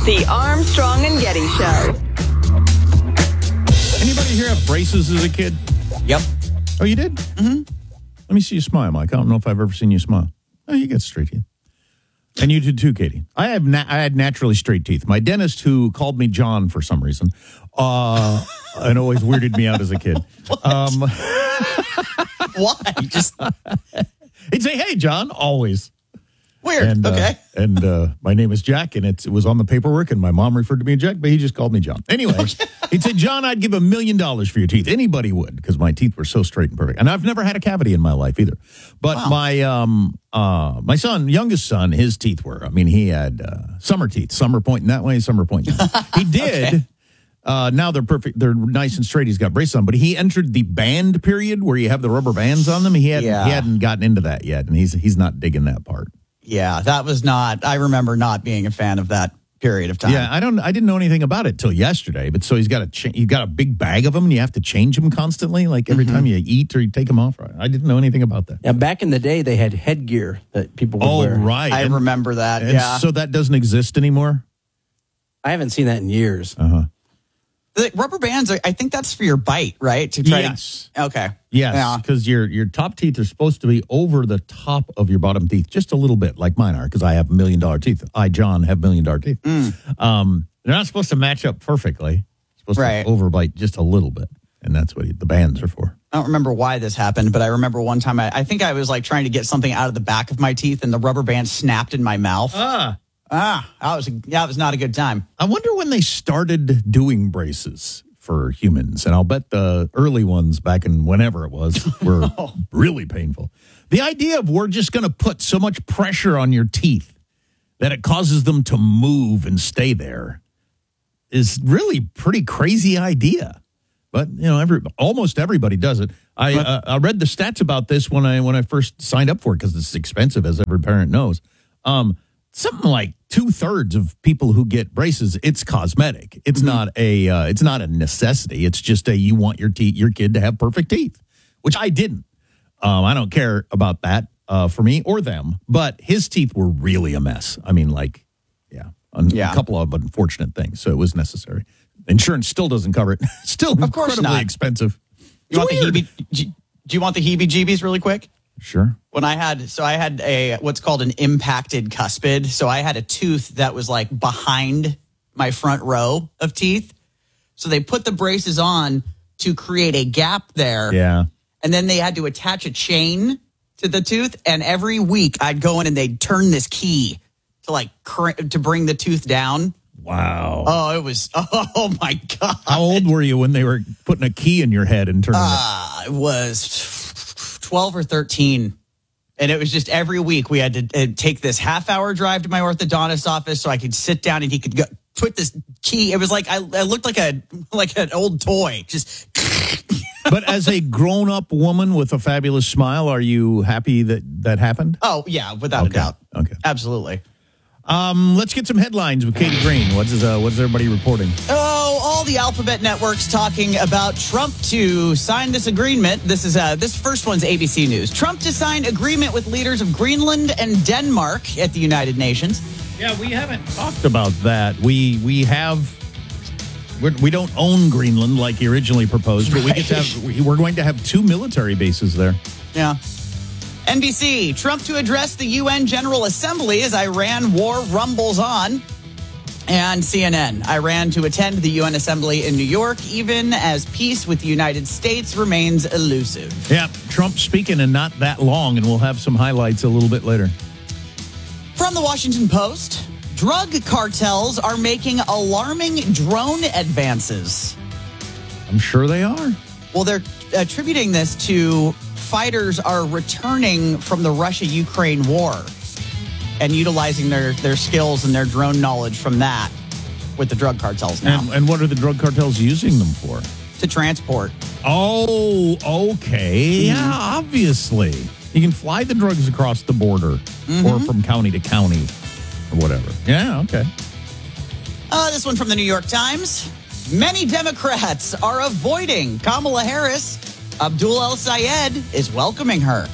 The Armstrong and Getty Show. Anybody here have braces as a kid? Yep. Oh, you did? Mm-hmm. Let me see you smile, Mike. I don't know if I've ever seen you smile. Oh, you got straight teeth. And you did too, Katie. I had naturally straight teeth. My dentist, who called me John for some reason, and always weirded me out as a kid. Why? He'd say, "Hey, John," always. Weird. And, okay. My name is Jack, and it was on the paperwork, and my mom referred to me as Jack, but he just called me John. Anyway, he'd say, "John, I'd give $1 million for your teeth." Anybody would, because my teeth were so straight and perfect. And I've never had a cavity in my life either. But my son, youngest son, his teeth were, he had summer teeth. Some are pointing that way, some are pointing that way. He did. Okay. Now they're perfect. They're nice and straight. He's got braces on, but he entered the band period where you have the rubber bands on them. He hadn't gotten into that yet, and he's not digging that part. Yeah, that was not. I remember not being a fan of that period of time. Yeah, I didn't know anything about it till yesterday. But so he's got a big bag of them, and you have to change them constantly, like every time you eat or you take them off. I didn't know anything about that. Yeah, back in the day, they had headgear that people would wear. Oh, right. I remember that. Yeah. So that doesn't exist anymore. I haven't seen that in years. The rubber bands, I think that's for your bite, right? To try yes. Okay. Yes, because your top teeth are supposed to be over the top of your bottom teeth, just a little bit, like mine are, because I have $1 million teeth. I, John, have $1 million teeth. They're not supposed to match up perfectly. Supposed to overbite just a little bit, and that's what the bands are for. I don't remember why this happened, but I remember one time I think I was like trying to get something out of the back of my teeth, and the rubber band snapped in my mouth. That was not a good time. I wonder when they started doing braces for humans, and I'll bet the early ones back in whenever it was were really painful. The idea of we're just going to put so much pressure on your teeth that it causes them to move and stay there is really pretty crazy idea. But almost everybody does it. I read the stats about this when I first signed up for it because it's expensive, as every parent knows. Something like 2/3 of people who get braces, it's cosmetic. It's not a necessity. It's just you want your kid to have perfect teeth, which I didn't. I don't care about that for me or them. But his teeth were really a mess. A couple of unfortunate things. So it was necessary. Insurance still doesn't cover it. Still of course incredibly not. Expensive. Do you want the heebie-jeebies really quick? Sure. When I had what's called an impacted cuspid. So I had a tooth that was like behind my front row of teeth. So they put the braces on to create a gap there. Yeah. And then they had to attach a chain to the tooth. And every week I'd go in and they'd turn this key to bring the tooth down. Wow. Oh, it was, oh my God. How old were you when they were putting a key in your head and turning it? It was 12 or 13. And it was just every week we had to take this half-hour drive to my orthodontist's office so I could sit down and he could put this key. It was like I looked like an old toy. Just. But as a grown-up woman with a fabulous smile, are you happy that happened? Oh, yeah, without a doubt. Okay. Absolutely. Let's get some headlines with Katie Green. What's everybody reporting? Oh, all the alphabet networks talking about Trump to sign this agreement. This first one's ABC News. Trump to sign agreement with leaders of Greenland and Denmark at the United Nations. Yeah, we haven't talked about that. We don't own Greenland like he originally proposed, but we're going to have 2 military bases there. Yeah. NBC, Trump to address the UN General Assembly as Iran war rumbles on. And CNN, Iran to attend the UN Assembly in New York, even as peace with the United States remains elusive. Yeah, Trump speaking in not that long, and we'll have some highlights a little bit later. From the Washington Post, drug cartels are making alarming drone advances. I'm sure they are. Well, they're attributing this to fighters are returning from the Russia-Ukraine war and utilizing their skills and their drone knowledge from that with the drug cartels now. And what are the drug cartels using them for? To transport. Oh, okay. Yeah, obviously. You can fly the drugs across the border or from county to county or whatever. Yeah, okay. This one from the New York Times. Many Democrats are avoiding Kamala Harris. Abdul El-Sayed is welcoming her.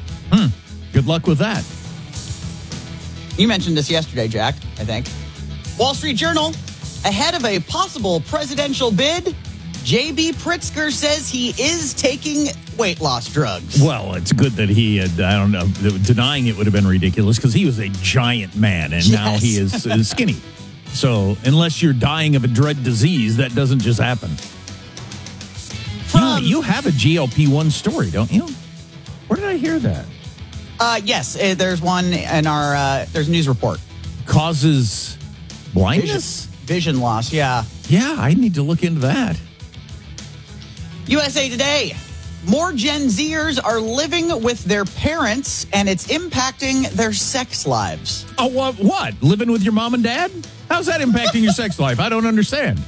Good luck with that. You mentioned this yesterday, Jack, I think. Wall Street Journal, ahead of a possible presidential bid, J.B. Pritzker says he is taking weight loss drugs. Well, it's good that he had, I don't know, denying it would have been ridiculous because he was a giant man and now he is skinny. So unless you're dying of a dread disease, that doesn't just happen. You have a GLP-1 story, don't you? Where did I hear that? Yes, there's one in our, there's a news report. Causes blindness? Vision loss, yeah. Yeah, I need to look into that. USA Today. More Gen Zers are living with their parents, and it's impacting their sex lives. Oh, what? Living with your mom and dad? How's that impacting your sex life? I don't understand.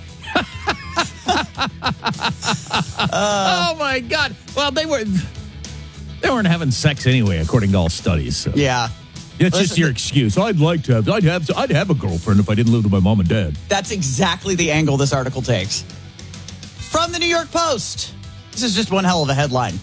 Oh, my God. Well, they weren't having sex anyway, according to all studies. So. Yeah. It's just your excuse. I'd have a girlfriend if I didn't live with my mom and dad. That's exactly the angle this article takes. From the New York Post, this is just one hell of a headline.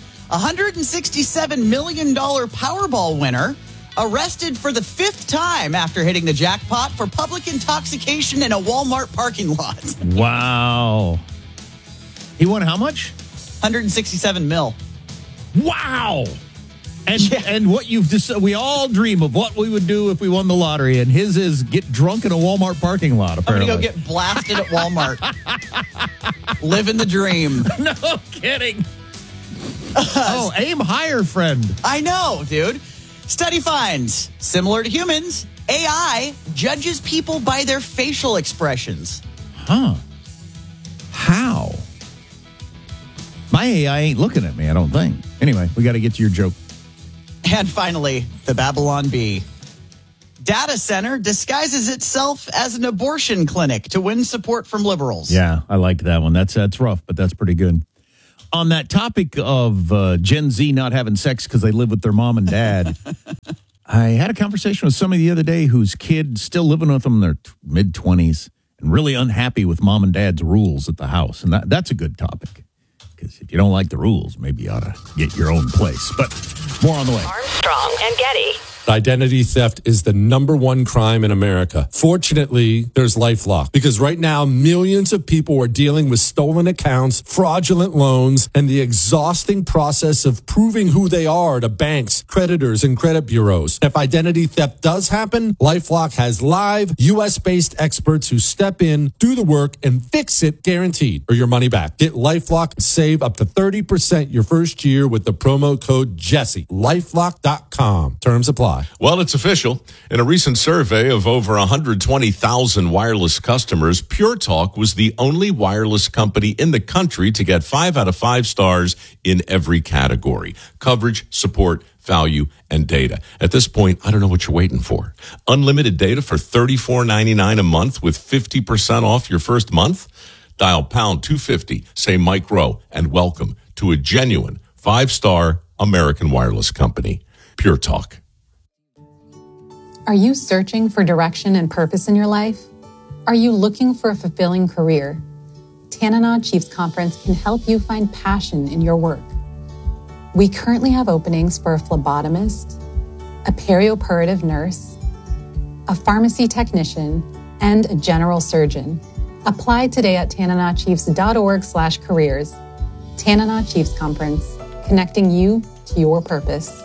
$167 million Powerball winner arrested for the 5th time after hitting the jackpot for public intoxication in a Walmart parking lot. Wow. He won how much? 167 mil. Wow. And what you've decided, we all dream of what we would do if we won the lottery, and his is get drunk in a Walmart parking lot, apparently. I'm going to go get blasted at Walmart. Living the dream. No kidding. Aim higher, friend. I know, dude. Study finds, similar to humans, AI judges people by their facial expressions. Huh. How? My AI ain't looking at me, I don't think. Anyway, we got to get to your joke. And finally, the Babylon Bee. Data center disguises itself as an abortion clinic to win support from liberals. Yeah, I like that one. That's rough, but that's pretty good. On that topic of Gen Z not having sex because they live with their mom and dad, I had a conversation with somebody the other day whose kid still living with them in their mid-20s and really unhappy with mom and dad's rules at the house. And that's a good topic. Because if you don't like the rules, maybe you ought to get your own place. But more on the way. Armstrong and Getty. Identity theft is the #1 crime in America. Fortunately, there's LifeLock, because right now millions of people are dealing with stolen accounts, fraudulent loans, and the exhausting process of proving who they are to banks, creditors, and credit bureaus. If identity theft does happen, LifeLock has live US-based experts who step in, do the work, and fix it guaranteed, or your money back. Get LifeLock and save up to 30% your first year with the promo code Jesse. LifeLock.com. Terms apply. Well, it's official. In a recent survey of over 120,000 wireless customers, Pure Talk was the only wireless company in the country to get 5 out of 5 stars in every category: coverage, support, value, and data. At this point, I don't know what you're waiting for. Unlimited data for $34.99 a month with 50% off your first month? Dial pound 250, say Mike Rowe, and welcome to a genuine 5-star American wireless company. Pure Talk. Are you searching for direction and purpose in your life? Are you looking for a fulfilling career? Tanana Chiefs Conference can help you find passion in your work. We currently have openings for a phlebotomist, a perioperative nurse, a pharmacy technician, and a general surgeon. Apply today at tananachiefs.org/careers. Tanana Chiefs Conference, connecting you to your purpose.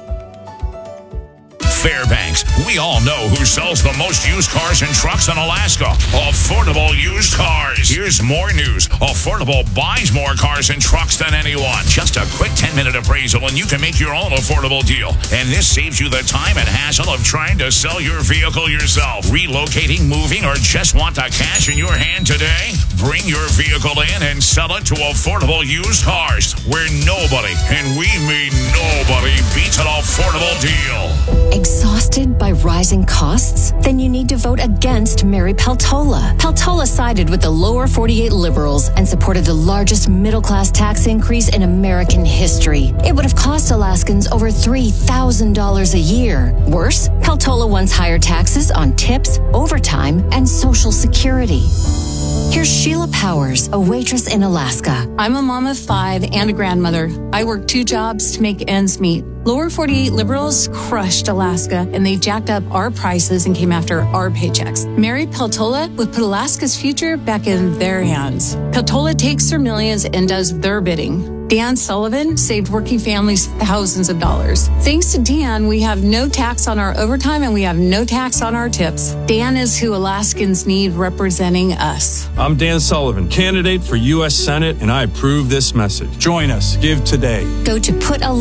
Fairbanks. We all know who sells the most used cars and trucks in Alaska. Affordable Used Cars. Here's more news. Affordable buys more cars and trucks than anyone. Just a quick 10-minute appraisal and you can make your own affordable deal. And this saves you the time and hassle of trying to sell your vehicle yourself. Relocating, moving, or just want the cash in your hand today? Bring your vehicle in and sell it to Affordable Used Cars, where nobody, and we mean nobody, beats an affordable deal. Exhausted by rising costs? Then you need to vote against Mary Peltola. Peltola sided with the lower 48 liberals and supported the largest middle-class tax increase in American history. It would have cost Alaskans over $3,000 a year. Worse, Peltola wants higher taxes on tips, overtime, and Social Security. Here's Sheila Powers, a waitress in Alaska. I'm a mom of 5 and a grandmother. I work 2 jobs to make ends meet. Lower 48 liberals crushed Alaska, and they jacked up our prices and came after our paychecks. Mary Peltola would put Alaska's future back in their hands. Peltola takes their millions and does their bidding. Dan Sullivan saved working families thousands of dollars. Thanks to Dan, we have no tax on our overtime and we have no tax on our tips. Dan is who Alaskans need representing us. I'm Dan Sullivan, candidate for U.S. Senate, and I approve this message. Join us. Give today. Go to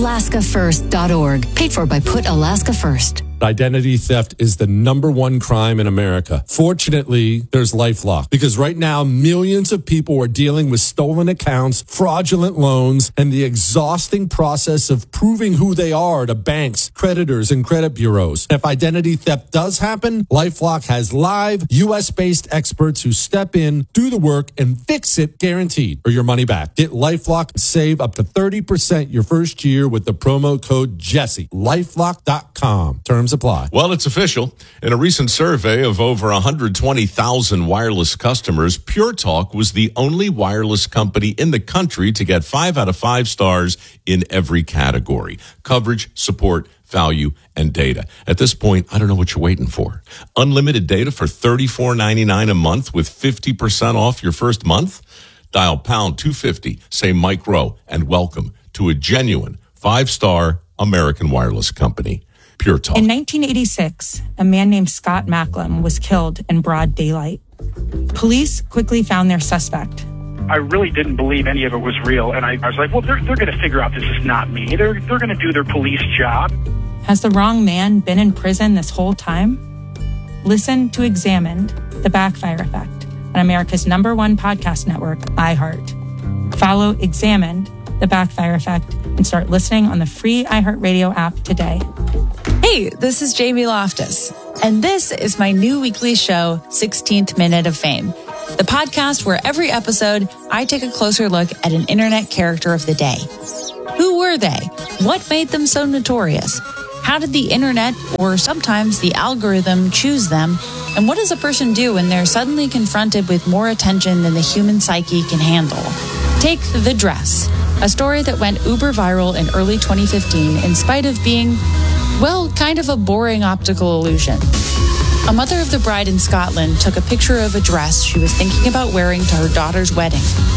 PutAlaskaFirst.org. Paid for by Put Alaska First. Identity theft is the #1 crime in America. Fortunately, there's LifeLock, because right now millions of people are dealing with stolen accounts, fraudulent loans, and the exhausting process of proving who they are to banks, creditors, and credit bureaus. If identity theft does happen, LifeLock has live US-based experts who step in, do the work, and fix it guaranteed, or your money back. Get LifeLock and save up to 30% your first year with the promo code Jesse. LifeLock.com. Terms apply. Well, it's official. In a recent survey of over 120,000 wireless customers, Pure Talk was the only wireless company in the country to get 5 out of 5 stars in every category: coverage, support, value, and data. At this point, I don't know what you're waiting for. Unlimited data for $34.99 a month with 50% off your first month? Dial pound 250, say Mike Rowe, and welcome to a genuine 5-star American wireless company. Pure Talk. In 1986, a man named Scott Macklem was killed in broad daylight. Police quickly found their suspect. I really didn't believe any of it was real, and I was like, well, they're going to figure out this is not me. They're going to do their police job. Has the wrong man been in prison this whole time? Listen to Examined, The Backfire Effect, on America's #1 podcast network, iHeart. Follow Examined, The Backfire Effect, and start listening on the free iHeartRadio app today. Hey, this is Jamie Loftus, and this is my new weekly show, 16th Minute of Fame, the podcast where every episode I take a closer look at an internet character of the day. Who were they? What made them so notorious? How did the internet, or sometimes the algorithm, choose them? And what does a person do when they're suddenly confronted with more attention than the human psyche can handle? Take The Dress, a story that went uber viral in early 2015 in spite of being, well, kind of a boring optical illusion. A mother of the bride in Scotland took a picture of a dress she was thinking about wearing to her daughter's wedding.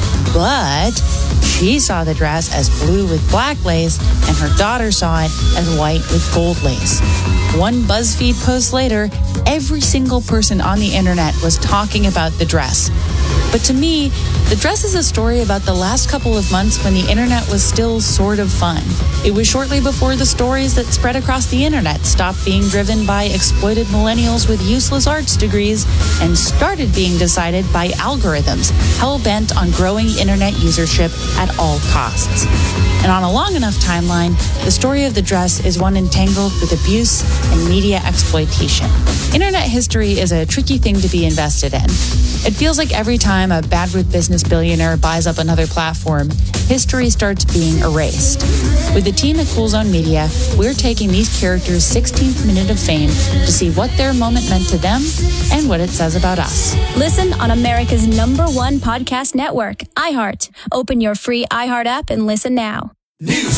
But she saw the dress as blue with black lace, and her daughter saw it as white with gold lace. One BuzzFeed post later, every single person on the internet was talking about the dress. But to me, The Dress is a story about the last couple of months when the internet was still sort of fun. It was shortly before the stories that spread across the internet stopped being driven by exploited millennials with useless arts degrees and started being decided by algorithms hell-bent on growing internet usership at all costs. And on a long enough timeline, the story of The Dress is one entangled with abuse and media exploitation. Internet history is a tricky thing to be invested in. It feels like every time a bad-with business billionaire buys up another platform, history starts being erased. With the team at Cool Zone Media, we're taking these characters' 16th minute of fame to see what their moment meant to them and what it says about us. Listen on America's #1 podcast network, iHeart. Open your free iHeart app and listen now.